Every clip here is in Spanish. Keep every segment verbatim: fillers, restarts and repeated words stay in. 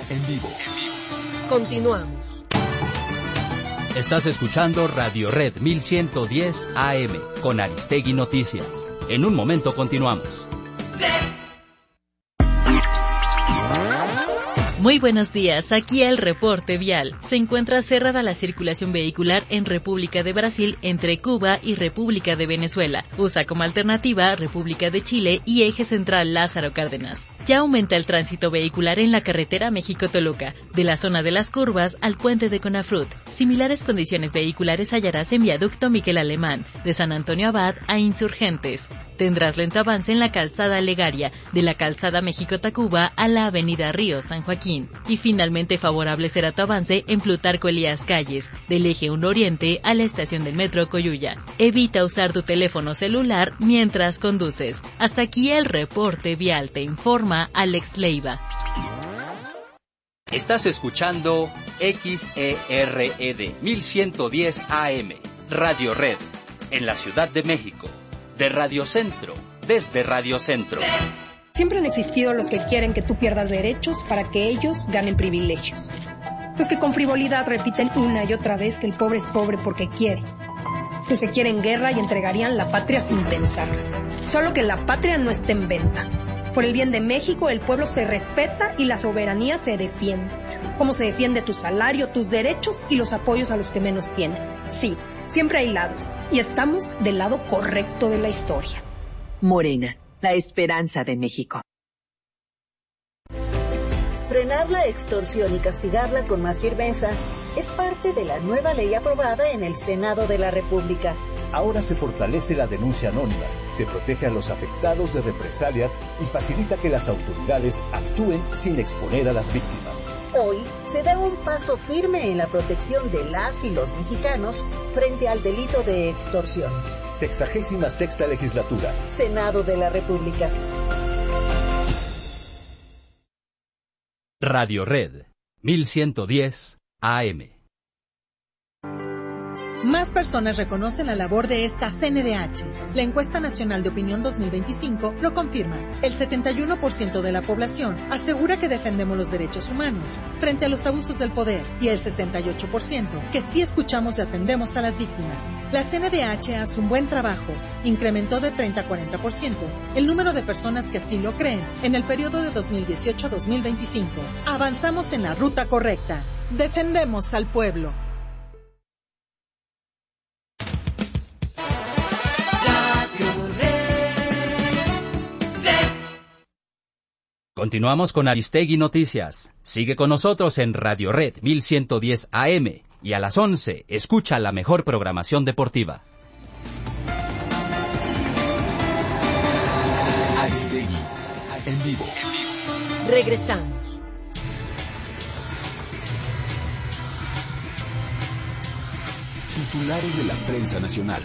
en vivo. Continuamos. Estás escuchando Radio Red mil ciento diez A M con Aristegui Noticias. En un momento continuamos. Muy buenos días, aquí el reporte vial. Se encuentra cerrada la circulación vehicular en República de Brasil entre Cuba y República de Venezuela. Usa como alternativa República de Chile y eje central Lázaro Cárdenas. Ya aumenta el tránsito vehicular en la carretera México-Toluca, de la zona de las curvas al puente de Conafrut. Similares condiciones vehiculares hallarás en viaducto Miguel Alemán, de San Antonio Abad a Insurgentes. Tendrás lento avance en la calzada Legaria, de la calzada México-Tacuba a la avenida Río San Joaquín. Y finalmente favorable será tu avance en Plutarco Elías Calles, del eje uno Oriente a la estación del metro Coyuya. Evita usar tu teléfono celular mientras conduces. Hasta aquí el reporte vial, te informa Alex Leiva. Estás escuchando X E R E D mil ciento diez A M, Radio Red, en la Ciudad de México, de Radio Centro, desde Radio Centro. Siempre han existido los que quieren que tú pierdas derechos para que ellos ganen privilegios. Los que con frivolidad repiten una y otra vez que el pobre es pobre porque quiere. Los que quieren guerra y entregarían la patria sin pensar. Solo que la patria no esté en venta. Por el bien de México, el pueblo se respeta y la soberanía se defiende. Como se defiende tu salario, tus derechos y los apoyos a los que menos tienen. Sí, siempre hay lados. Y estamos del lado correcto de la historia. Morena, la esperanza de México. Frenar la extorsión y castigarla con más firmeza es parte de la nueva ley aprobada en el Senado de la República. Ahora se fortalece la denuncia anónima, se protege a los afectados de represalias y facilita que las autoridades actúen sin exponer a las víctimas. Hoy se da un paso firme en la protección de las y los mexicanos frente al delito de extorsión. Sexagésima sexta legislatura. Senado de la República. Radio Red mil ciento diez A M. Más personas reconocen la labor de esta C N D H. La Encuesta Nacional de Opinión dos mil veinticinco lo confirma. El setenta y uno por ciento de la población asegura que defendemos los derechos humanos frente a los abusos del poder y el sesenta y ocho por ciento que sí escuchamos y atendemos a las víctimas. La C N D H hace un buen trabajo. Incrementó de treinta a cuarenta por ciento el número de personas que así lo creen en el periodo de dos mil dieciocho a dos mil veinticinco. Avanzamos en la ruta correcta. Defendemos al pueblo. Continuamos con Aristegui Noticias. Sigue con nosotros en Radio Red mil ciento diez A M y a las once escucha la mejor programación deportiva. Aristegui en vivo. Regresamos. Titulares de la prensa nacional.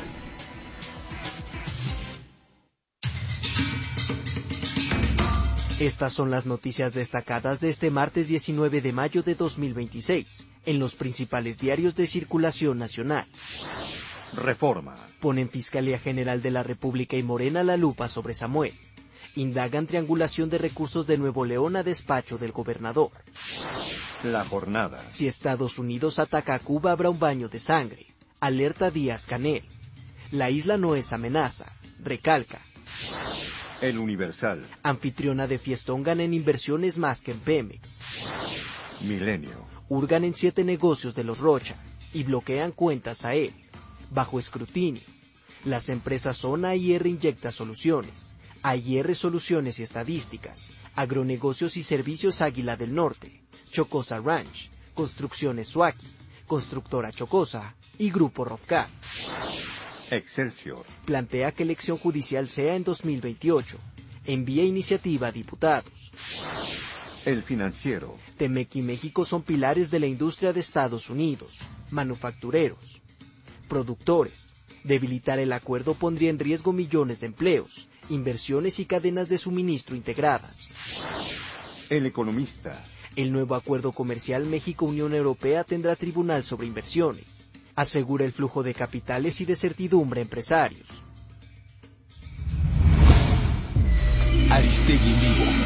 Estas son las noticias destacadas de este martes diecinueve de mayo de dos mil veintiséis, en los principales diarios de circulación nacional. Reforma. Ponen Fiscalía General de la República y Morena la lupa sobre Samuel. Indagan triangulación de recursos de Nuevo León a despacho del gobernador. La jornada. Si Estados Unidos ataca a Cuba habrá un baño de sangre. Alerta Díaz-Canel. La isla no es amenaza. Recalca. El Universal. Anfitriona de fiestón gana en inversiones más que en Pemex. Milenio. Hurgan en siete negocios de los Rocha y bloquean cuentas a él. Bajo escrutinio. Las empresas son A I R Inyecta Soluciones, A I R Soluciones y Estadísticas, Agronegocios y Servicios Águila del Norte, Chocosa Ranch, Construcciones Suaki, Constructora Chocosa y Grupo Rovcat. Excelsior. Plantea que elección judicial sea en dos mil veintiocho. Envía iniciativa a diputados. El Financiero. Temec y México son pilares de la industria de Estados Unidos. Manufactureros. Productores. Debilitar el acuerdo pondría en riesgo millones de empleos, inversiones y cadenas de suministro integradas. El Economista. El nuevo acuerdo comercial México-Unión Europea tendrá tribunal sobre inversiones. Asegura el flujo de capitales y de certidumbre a empresarios. Aristegui en vivo.